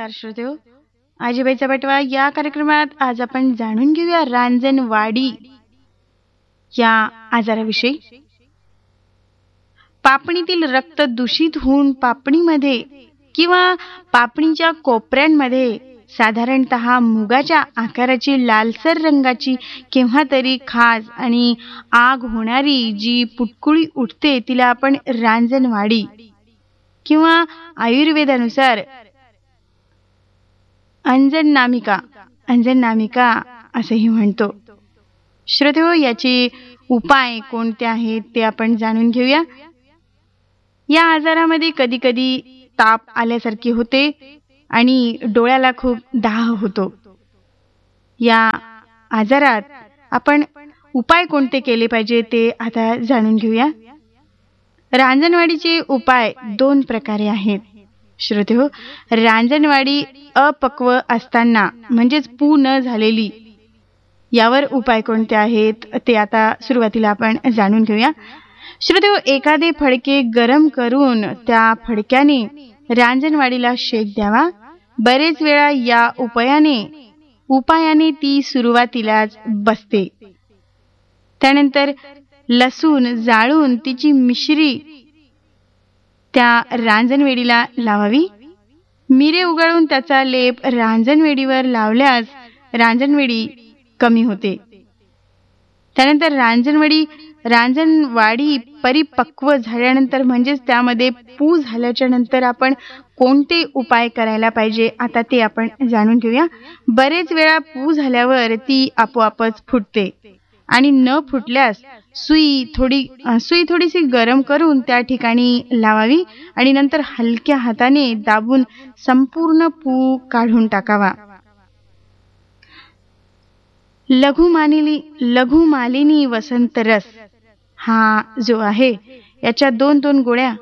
नमस्कार श्रोतेहो. आजीबाईचा बटवा या कार्यक्रमात आज आपण जाणून घेऊया रांजणवाडी या आजाराविषयी. पापणीतील रक्त दूषित होऊन पापणीमध्ये किंवा पापणीच्या कोपऱ्यांमध्ये साधारणतः मुगाच्या आकाराची लालसर रंगाची केव्हा तरी खाज आणि आग होणारी जी पुटकुळी उठते तिला आपण रांजणवाडी किंवा आयुर्वेदानुसार अंजननामिका असेही म्हणतो. श्रोतेहो, याचे उपाय कोणते आहेत ते आपण जाणून घेऊया. या आजारामध्ये कधी कधी ताप आल्यासारखे होते आणि डोळ्याला खूप दाह होतो. या आजारात आपण उपाय कोणते केले पाहिजे ते आता जाणून घेऊया. रांजणवाडीचे उपाय 2 प्रकारे आहेत. श्रोतेहो, रांजणवाडी अपक्व असताना म्हणजेच पू न झालेली यावर उपाय कोणते आहेत ते आता सुरुवातीला आपण जाणून घेऊया. श्रोतेहो, एखादे फडके गरम करून त्या फडक्याने रांजणवाडीला शेक द्यावा. बरेच वेळा या उपायाने ती सुरुवातीलाच बसते. त्यानंतर लसूण जाळून तिची मिश्री त्या रांजणवेडीला लावावी. मिरे उगाळून त्याचा लेप रांजणवेडीवर लावल्यास रांजणवेडी कमी होते. त्यानंतर रांजणवाडी परिपक्व झाल्यानंतर म्हणजेच त्यामध्ये पू झाल्याच्या नंतर आपण कोणते उपाय करायला पाहिजे आता ते आपण जाणून घेऊया. बरेच वेळा पू झाल्यावर ती आपोआपच फुटते आणि न फुटल्यास सुई थोडीशी गरम करून त्या ठिकाणी लावावी आणि नंतर हलक्या हाताने दाबून संपूर्ण पू काढून टाकावा. लघुमालिनी वसंत रस हा जो आहे याच्या 2 गोळ्या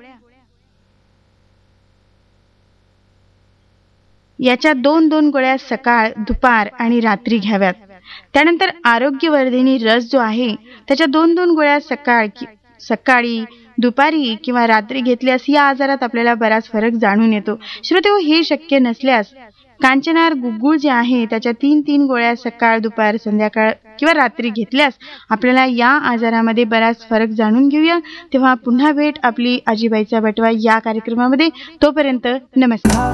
सकाळ, दुपार आणि रात्री घ्याव्यात. त्यानंतर आरोग्यवर्धिनी रस जो आहे त्याच्या 2 गोळ्या सकाळी, दुपारी किंवा रात्री घेतल्यास या आजारात आपल्याला बराच फरक जाणून येतो. श्रोतेहो, हे शक्य नसल्यास कांचनार गुग्गुळ जे आहे त्याच्या 3 गोळ्या सकाळ, दुपार, संध्याकाळ किंवा रात्री घेतल्यास आपल्याला या आजारामध्ये बराच फरक जाणून घेऊया. तेव्हा पुन्हा भेट आपली आजीबाईचा बटवा या कार्यक्रमामध्ये. तोपर्यंत नमस्कार.